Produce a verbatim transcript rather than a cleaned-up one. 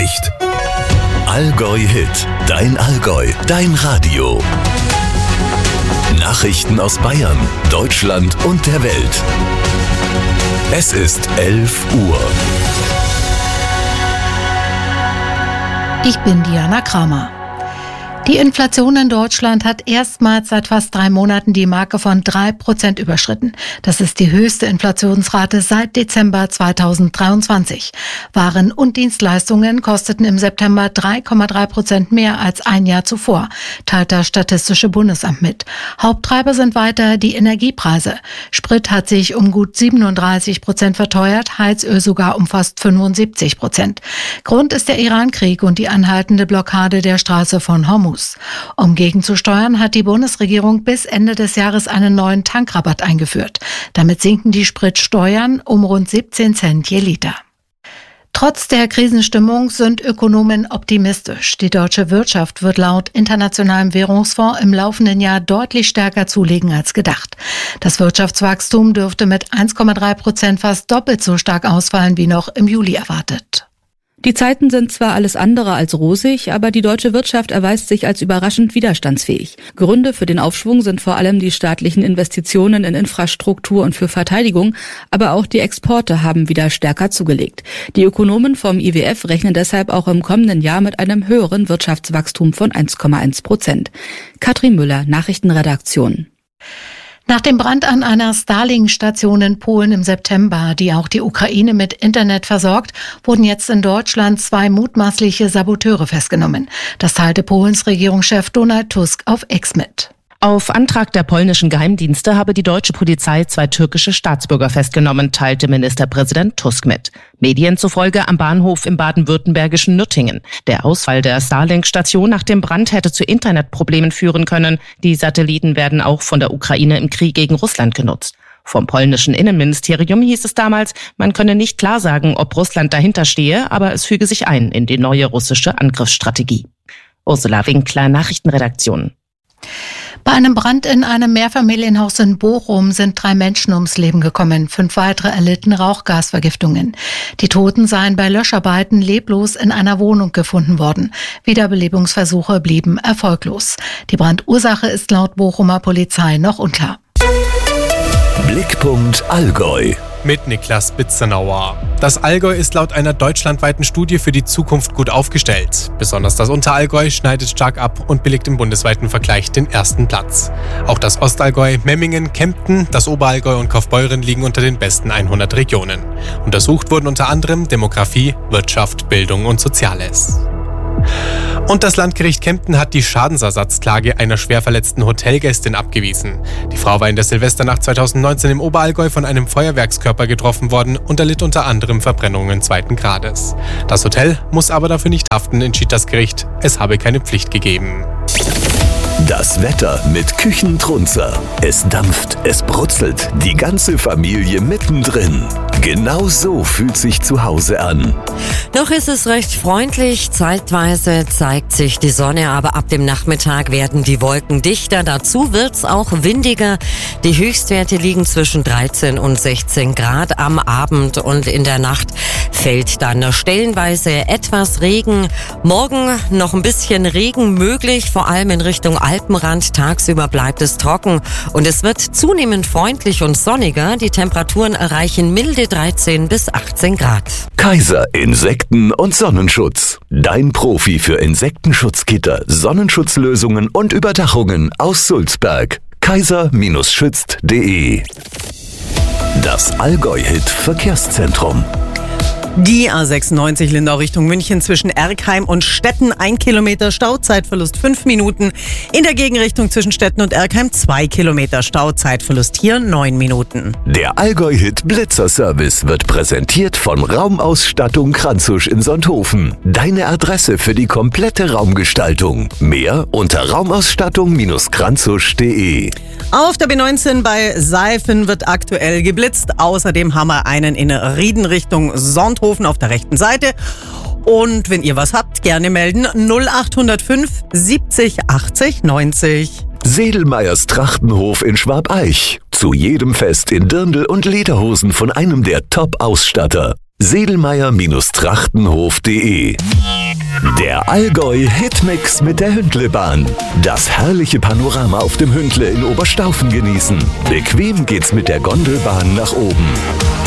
spricht. Allgäu Hit, dein Allgäu, dein Radio. Nachrichten aus Bayern, Deutschland und der Welt. Es ist elf Uhr. Ich bin Diana Kramer. Die Inflation in Deutschland hat erstmals seit fast drei Monaten die Marke von drei Prozent überschritten. Das ist die höchste Inflationsrate seit Dezember zweitausenddreiundzwanzig. Waren und Dienstleistungen kosteten im September drei Komma drei Prozent mehr als ein Jahr zuvor, teilt das Statistische Bundesamt mit. Haupttreiber sind weiter die Energiepreise. Sprit hat sich um gut siebenunddreißig Prozent verteuert, Heizöl sogar um fast fünfundsiebzig Prozent. Grund ist der Iran-Krieg und die anhaltende Blockade der Straße von Hormuz. Um gegenzusteuern, hat die Bundesregierung bis Ende des Jahres einen neuen Tankrabatt eingeführt. Damit sinken die Spritsteuern um rund siebzehn Cent je Liter. Trotz der Krisenstimmung sind Ökonomen optimistisch. Die deutsche Wirtschaft wird laut Internationalem Währungsfonds im laufenden Jahr deutlich stärker zulegen als gedacht. Das Wirtschaftswachstum dürfte mit eins Komma drei Prozent fast doppelt so stark ausfallen wie noch im Juli erwartet. Die Zeiten sind zwar alles andere als rosig, aber die deutsche Wirtschaft erweist sich als überraschend widerstandsfähig. Gründe für den Aufschwung sind vor allem die staatlichen Investitionen in Infrastruktur und für Verteidigung, aber auch die Exporte haben wieder stärker zugelegt. Die Ökonomen vom I W F rechnen deshalb auch im kommenden Jahr mit einem höheren Wirtschaftswachstum von eins Komma eins Prozent. Katrin Müller, Nachrichtenredaktion. Nach dem Brand an einer Starlink-Station in Polen im September, die auch die Ukraine mit Internet versorgt, wurden jetzt in Deutschland zwei mutmaßliche Saboteure festgenommen. Das teilte Polens Regierungschef Donald Tusk auf X mit. Auf Antrag der polnischen Geheimdienste habe die deutsche Polizei zwei türkische Staatsbürger festgenommen, teilte Ministerpräsident Tusk mit. Medien zufolge am Bahnhof im baden-württembergischen Nürtingen. Der Ausfall der Starlink-Station nach dem Brand hätte zu Internetproblemen führen können. Die Satelliten werden auch von der Ukraine im Krieg gegen Russland genutzt. Vom polnischen Innenministerium hieß es damals, man könne nicht klar sagen, ob Russland dahinter stehe, aber es füge sich ein in die neue russische Angriffsstrategie. Ursula Winkler, Nachrichtenredaktion. Bei einem Brand in einem Mehrfamilienhaus in Bochum sind drei Menschen ums Leben gekommen. Fünf weitere erlitten Rauchgasvergiftungen. Die Toten seien bei Löscharbeiten leblos in einer Wohnung gefunden worden. Wiederbelebungsversuche blieben erfolglos. Die Brandursache ist laut Bochumer Polizei noch unklar. Blickpunkt Allgäu. Mit Niklas Bitzenauer. Das Allgäu ist laut einer deutschlandweiten Studie für die Zukunft gut aufgestellt. Besonders das Unterallgäu schneidet stark ab und belegt im bundesweiten Vergleich den ersten Platz. Auch das Ostallgäu, Memmingen, Kempten, das Oberallgäu und Kaufbeuren liegen unter den besten hundert Regionen. Untersucht wurden unter anderem Demografie, Wirtschaft, Bildung und Soziales. Und das Landgericht Kempten hat die Schadensersatzklage einer schwer verletzten Hotelgästin abgewiesen. Die Frau war in der Silvesternacht zweitausendneunzehn im Oberallgäu von einem Feuerwerkskörper getroffen worden und erlitt unter anderem Verbrennungen zweiten Grades. Das Hotel muss aber dafür nicht haften, entschied das Gericht. Es habe keine Pflicht gegeben. Das Wetter mit Küchentrunzer. Es dampft, es brutzelt, die ganze Familie mittendrin. Genau so fühlt sich zu Hause an. Noch ist es recht freundlich, zeitweise zeigt sich die Sonne, aber ab dem Nachmittag werden die Wolken dichter. Dazu wird's auch windiger. Die Höchstwerte liegen zwischen dreizehn und sechzehn Grad. Am Abend und in der Nacht fällt dann stellenweise etwas Regen. Morgen noch ein bisschen Regen möglich, vor allem in Richtung Alpenrand. Tagsüber bleibt es trocken und es wird zunehmend freundlich und sonniger. Die Temperaturen erreichen milde dreizehn bis achtzehn Grad. Kaiser Insekten- und Sonnenschutz. Dein Profi für Insektenschutzgitter, Sonnenschutzlösungen und Überdachungen aus Sulzberg. kaiser schützt punkt de. Das Allgäu-Hit Verkehrszentrum. Die A sechsundneunzig Lindau Richtung München zwischen Erkheim und Stetten ein Kilometer Stau, Zeitverlust fünf Minuten. In der Gegenrichtung zwischen Stetten und Erkheim zwei Kilometer Stau, Zeitverlust hier neun Minuten. Der Allgäu-Hit Blitzerservice wird präsentiert von Raumausstattung Kranzusch in Sonthofen. Deine Adresse für die komplette Raumgestaltung. Mehr unter raumausstattung kranzusch punkt de. Auf der B neunzehn bei Seifen wird aktuell geblitzt. Außerdem haben wir einen in Rieden Richtung Sonthofen auf der rechten Seite. Und wenn ihr was habt, gerne melden null acht null fünf siebzig achtzig neunzig. Sedelmeyers Trachtenhof in Schwabeich. Zu jedem Fest in Dirndl und Lederhosen von einem der Top-Ausstatter. sedelmeier-trachtenhof punkt de. Der Allgäu-Hitmix mit der Hündlebahn. Das herrliche Panorama auf dem Hündle in Oberstaufen genießen. Bequem geht's mit der Gondelbahn nach oben.